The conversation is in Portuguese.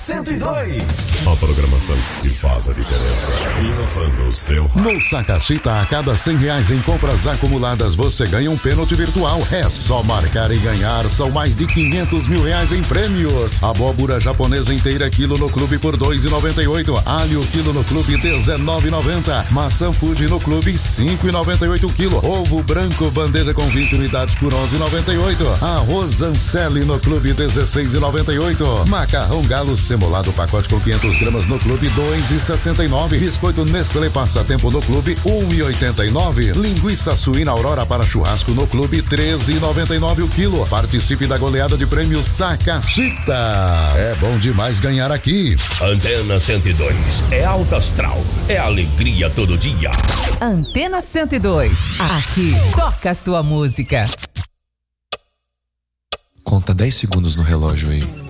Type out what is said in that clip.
102. A programação que faz a diferença. Inovando o seu rádio. No Sacachita, a cada R$100 em compras acumuladas, você ganha um pênalti virtual. É só marcar e ganhar. São mais de R$500 mil em prêmios. Abóbora japonesa inteira quilo no clube por R$2,98. Alho quilo no clube R$19,90. Maçã Fuji no clube R$5,98 quilo. Ovo branco bandeja com 20 unidades por R$11,98. Arroz Ancelli no clube R$16,98. Macarrão Galo semolado pacote com 500 gramas no clube R$2,69. Biscoito Nestlé Passatempo no clube R$1,89. Linguiça suína Aurora para churrasco no clube R$13,99 o quilo. Participe da goleada de prêmios Sacachita. É bom demais ganhar aqui. Antena 102 é alta astral, é alegria todo dia. Antena 102, aqui toca a sua música. Conta 10 segundos no relógio aí.